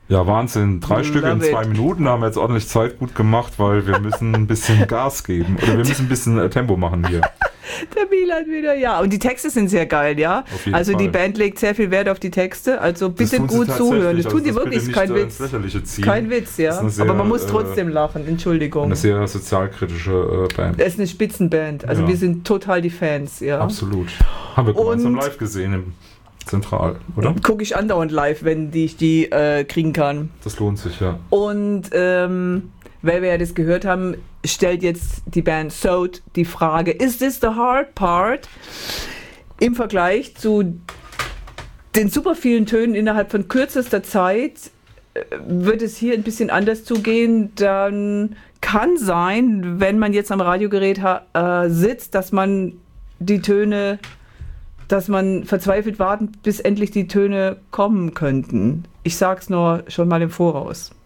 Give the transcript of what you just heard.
Ja, Wahnsinn. 3 Stück in 2 Minuten haben wir jetzt ordentlich Zeit gut gemacht, weil wir müssen ein bisschen Gas geben. Oder wir müssen ein bisschen Tempo machen hier. Der Milan wieder, ja. Und die Texte sind sehr geil, ja. Also die Band legt sehr viel Wert auf die Texte. Also bitte gut zuhören. Das tun die wirklich, kein Witz. Kein Witz, ja. Aber man muss trotzdem lachen, Entschuldigung. Eine sehr sozialkritische Band. Es ist eine Spitzenband. Also wir sind total die Fans, ja. Absolut. Haben wir gemeinsam live gesehen im Zentral, oder? Gucke ich andauernd live, wenn ich die kriegen kann. Das lohnt sich, ja. Und weil wir ja das gehört haben, stellt jetzt die Band Sode die Frage, is this the hard part? Im Vergleich zu den super vielen Tönen innerhalb von kürzester Zeit wird es hier ein bisschen anders zugehen. Dann kann sein, wenn man jetzt am Radiogerät sitzt, dass man verzweifelt warten, bis endlich die Töne kommen könnten. Ich sag's nur schon mal im Voraus.